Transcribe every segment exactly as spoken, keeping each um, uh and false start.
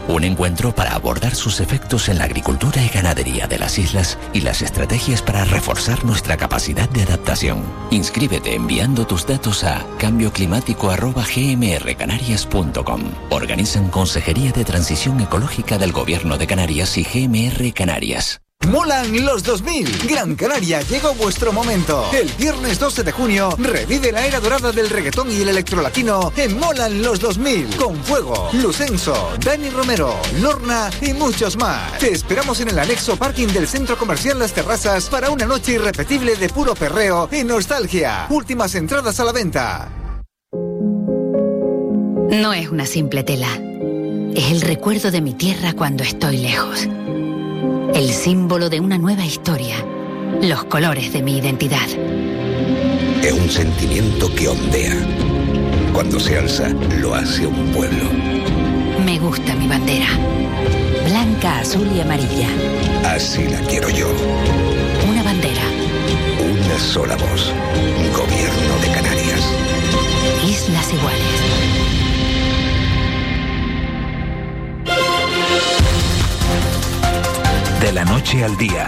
Un encuentro para abordar sus efectos en la agricultura y ganadería de las islas y las estrategias para reforzar nuestra capacidad de adaptación. Inscríbete enviando tus datos a cambio climático arroba g m r canarias punto com. Organizan Consejería de Transición Ecológica del Gobierno de Canarias y G M R Canarias. Molan los dos mil. Gran Canaria, llegó vuestro momento. El viernes doce de junio, revive la era dorada del reggaetón y el electrolatino en Molan los dos mil. Con Fuego, Lucenso, Dani Romero, Lorna y muchos más. Te esperamos en el anexo parking del Centro Comercial Las Terrazas para una noche irrepetible de puro perreo y nostalgia. Últimas entradas a la venta. No es una simple tela. Es el recuerdo de mi tierra cuando estoy lejos. El símbolo de una nueva historia, los colores de mi identidad. Es un sentimiento que ondea. Cuando se alza, lo hace un pueblo. Me gusta mi bandera. Blanca, azul y amarilla. Así la quiero yo. Una bandera. Una sola voz. Gobierno de Canarias. Islas Iguales. De la noche al día.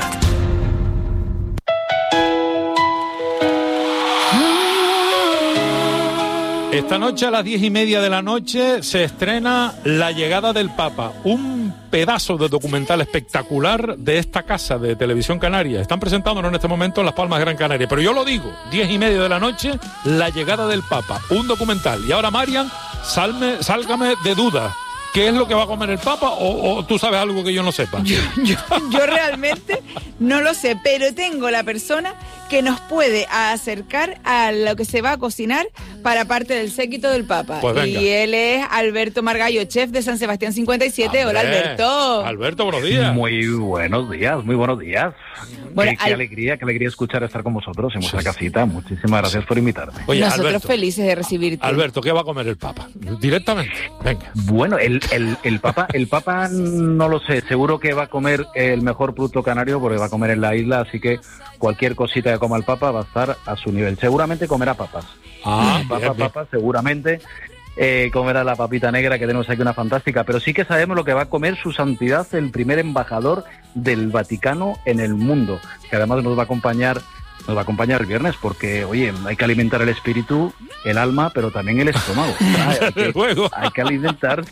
Esta noche a las diez y media de la noche se estrena La llegada del Papa, un pedazo de documental espectacular de esta casa de Televisión Canaria. Están presentándolo en este momento en Las Palmas Gran Canaria, pero yo lo digo, diez y media de la noche, La llegada del Papa, un documental. Y ahora, Marian, salme, sálgame de dudas. ¿Qué es lo que va a comer el Papa o, o tú sabes algo que yo no sepa? Yo, yo, yo realmente no lo sé, pero tengo la persona que nos puede acercar a lo que se va a cocinar para parte del séquito del Papa. Pues venga. Y él es Alberto Margallo, chef de San Sebastián cincuenta y siete. Hola, Alberto. Alberto, buenos días. Muy buenos días, muy buenos días. Bueno, qué, qué al... alegría, qué alegría escuchar estar con vosotros en vuestra sí. casita. Muchísimas gracias por invitarme. Oye, nosotros Alberto, felices de recibirte. Alberto, ¿qué va a comer el Papa? Directamente, venga. Bueno, el, el, el Papa, el Papa no lo sé, seguro que va a comer el mejor producto canario porque va a comer en la isla, así que cualquier cosita que coma el Papa va a estar a su nivel. Seguramente comerá papas. Ah, Papa, bien, bien. Papa, seguramente eh, comerá la papita negra, que tenemos aquí una fantástica, pero sí que sabemos lo que va a comer su santidad, el primer embajador del Vaticano en el mundo, que además nos va a acompañar nos va a acompañar el viernes, porque, oye, hay que alimentar el espíritu, el alma, pero también el estómago. Hay que, hay que alimentar.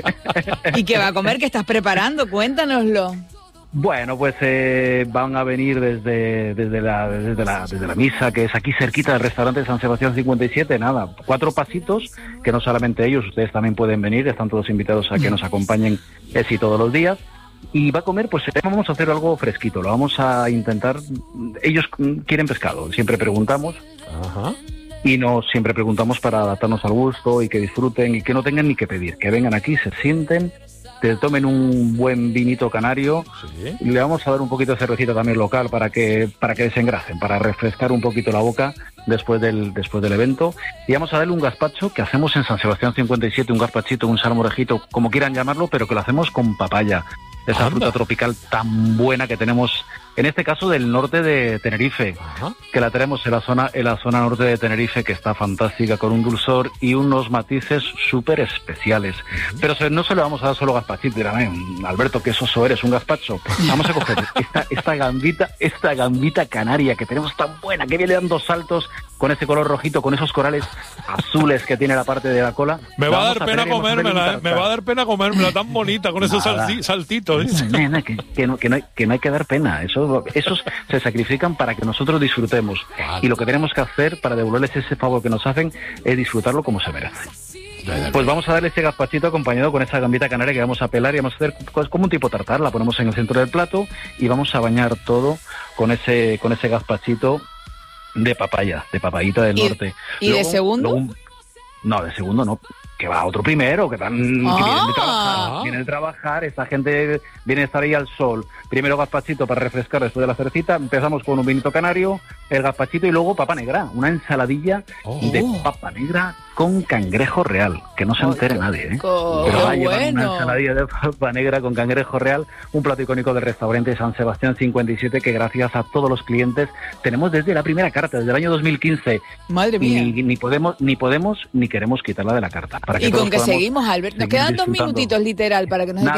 ¿Y qué va a comer? ¿Qué estás preparando? Cuéntanoslo. Bueno, pues eh, van a venir desde desde la, desde la desde la misa, que es aquí cerquita del restaurante San Sebastián cincuenta y siete, nada, cuatro pasitos, que no solamente ellos, ustedes también pueden venir, están todos invitados a que nos acompañen así todos los días. Y va a comer, pues vamos a hacer algo fresquito, lo vamos a intentar. Ellos quieren pescado, siempre preguntamos. Ajá. Y no siempre preguntamos para adaptarnos al gusto y que disfruten y que no tengan ni que pedir, que vengan aquí, se sienten, te tomen un buen vinito canario. Sí. Y le vamos a dar un poquito de cervecita también local para que para que desengrasen, para refrescar un poquito la boca después del después del evento. Y vamos a darle un gazpacho que hacemos en San Sebastián cincuenta y siete, un gazpachito, un salmorejito, como quieran llamarlo, pero que lo hacemos con papaya, esa Anda. fruta tropical tan buena que tenemos, en este caso del norte de Tenerife. Ajá. Que la tenemos en la zona en la zona norte de Tenerife, que está fantástica, con un dulzor y unos matices súper especiales. Uh-huh. Pero no se le vamos a dar solo gazpachito, dirán, Alberto, que soso eres, un gazpacho. Pues vamos a coger esta, esta gambita, esta gambita canaria que tenemos tan buena, que viene dando saltos con ese color rojito, con esos corales azules que tiene la parte de la cola. Me va a dar pena comérmela, me va a dar pena comérmela, tan bonita, con esos salti- saltitos. Nena, que, que, no, que, no hay, que no hay que dar pena, eso, esos se sacrifican para que nosotros disfrutemos. Vale. Y lo que tenemos que hacer para devolverles ese favor que nos hacen es disfrutarlo como se merece. Pues vamos a darle ese gazpachito acompañado con esa gambita canaria que vamos a pelar y vamos a hacer pues, como un tipo tartar, la ponemos en el centro del plato y vamos a bañar todo con ese con ese gazpachito de papaya, de papayita del ¿Y, norte. ¿Y luego, de segundo? Luego, no, de segundo no, que va otro primero, que, van, ah. que vienen de trabajar, vienen de trabajar, esta gente viene a estar ahí al sol. Primero gazpachito para refrescar después de la cervecita, empezamos con un vinito canario, el gazpachito y luego papa negra, una ensaladilla oh. de papa negra con cangrejo real, que no se oh, entere nadie, ¿eh? Oh, Pero va a llevar bueno. una ensaladilla de papa negra con cangrejo real, un plato icónico del restaurante San Sebastián cincuenta y siete, que gracias a todos los clientes tenemos desde la primera carta, desde el año dos mil quince. Madre mía. Ni, ni podemos, ni podemos, ni queremos quitarla de la carta. Para que ¿Y con todos que podamos seguimos, Albert? Nos quedan dos minutitos, literal, para que nos